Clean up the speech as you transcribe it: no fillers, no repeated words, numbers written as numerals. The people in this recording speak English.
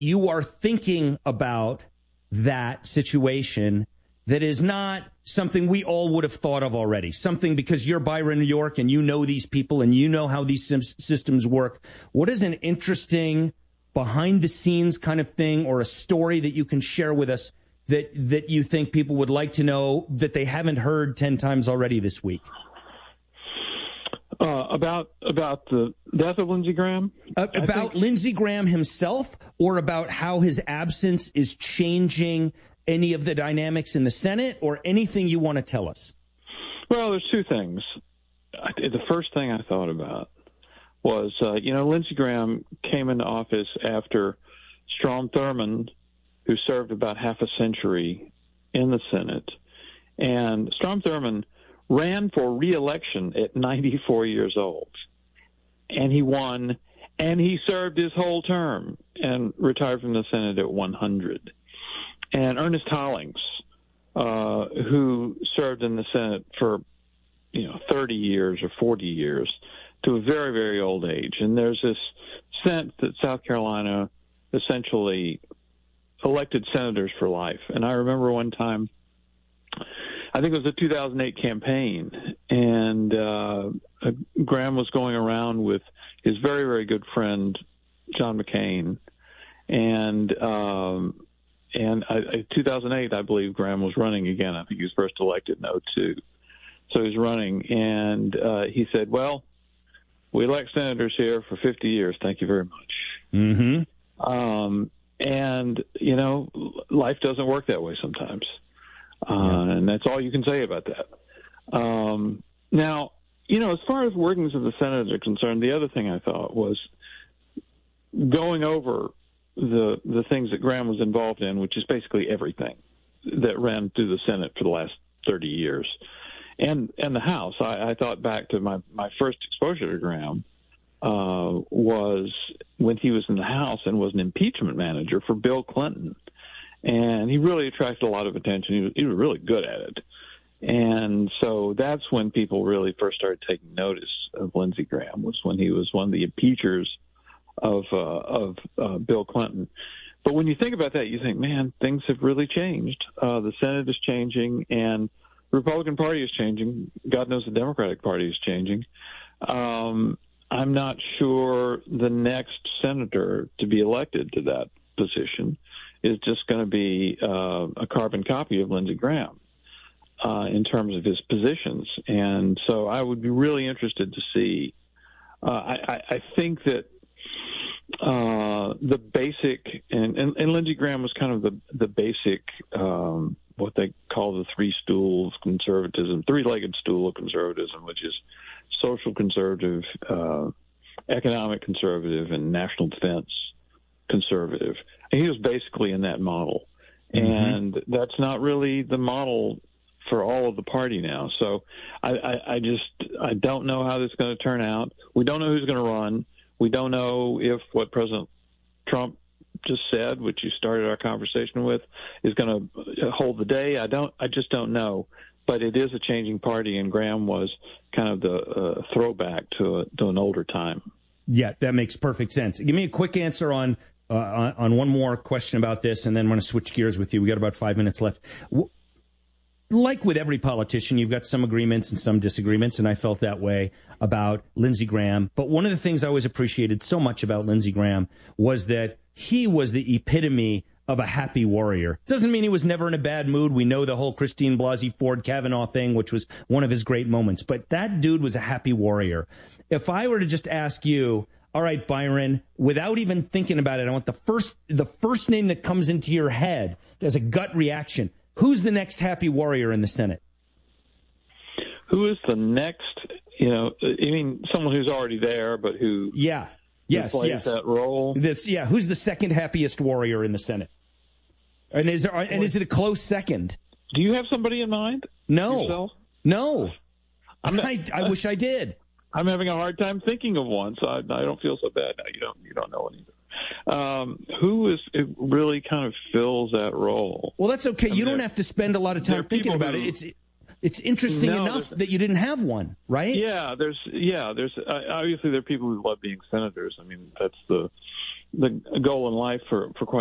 you are thinking about that situation that is not something we all would have thought of already, something because you're Byron York and you know these people and you know how these systems work. What is an interesting behind-the-scenes kind of thing or a story that you can share with us that you think people would like to know that they haven't heard 10 times already this week? About the death of Lindsey Graham? About Lindsey Graham himself, or about how his absence is changing any of the dynamics in the Senate, or anything you want to tell us? Well, there's two things. The first thing I thought about was, Lindsey Graham came into office after Strom Thurmond, who served about half a century in the Senate. And Strom Thurmond ran for re-election at 94 years old. And he won, and he served his whole term and retired from the Senate at 100. And Ernest Hollings, who served in the Senate for, 30 years or 40 years to a very, very old age. And there's this sense that South Carolina essentially elected senators for life. And I remember one time, I think it was the 2008 campaign, and Graham was going around with his very, very good friend, John McCain. And 2008, I believe Graham was running again. I think he was first elected in 2002. So he was running, and he said, well, we elect senators here for 50 years. Thank you very much. Mm-hmm. And, life doesn't work that way sometimes. And that's all you can say about that. Now, as far as workings of the Senate are concerned, the other thing I thought was going over the things that Graham was involved in, which is basically everything that ran through the Senate for the last 30 years. And the House, I thought back to my first exposure to Graham was when he was in the House and was an impeachment manager for Bill Clinton. And he really attracted a lot of attention. He was really good at it. And so that's when people really first started taking notice of Lindsey Graham, was when he was one of the impeachers of Bill Clinton. But when you think about that, you think, man, things have really changed. The Senate is changing, and the Republican Party is changing. God knows the Democratic Party is changing. I'm not sure the next senator to be elected to that position is just going to be a carbon copy of Lindsey Graham in terms of his positions. And so I would be really interested to see. I think that the basic, and Lindsey Graham was kind of the basic, what they call the three stools conservatism, three-legged stool of conservatism, which is social conservative, economic conservative, and national defense conservative. And he was basically in that model. Mm-hmm. And that's not really the model for all of the party now. So I don't know how this is going to turn out. We don't know who's going to run. We don't know if what President Trump just said, which you started our conversation with, is going to hold the day. I just don't know. But it is a changing party, and Graham was kind of the throwback to an older time. Yeah, that makes perfect sense. Give me a quick answer on one more question about this, and then I'm going to switch gears with you. We got about 5 minutes left. Like with every politician, you've got some agreements and some disagreements, and I felt that way about Lindsey Graham. But one of the things I always appreciated so much about Lindsey Graham was that he was the epitome of a happy warrior. Doesn't mean he was never in a bad mood. We know the whole Christine Blasey Ford Kavanaugh thing, which was one of his great moments. But that dude was a happy warrior. If I were to just ask you, all right, Byron, without even thinking about it, I want the first name that comes into your head as a gut reaction. Who's the next happy warrior in the Senate? Who is the next, someone who's already there, but who plays that role? Who's the second happiest warrior in the Senate? And is it a close second? Do you have somebody in mind? No. Yourself? No. I wish I did. I'm having a hard time thinking of one, so I don't feel so bad now. You don't know either. Who really kind of fills that role? Well, that's okay. You don't have to spend a lot of time thinking about it. It's interesting enough that you didn't have one, right? Yeah, there's obviously there are people who love being senators. I mean, that's the goal in life for quite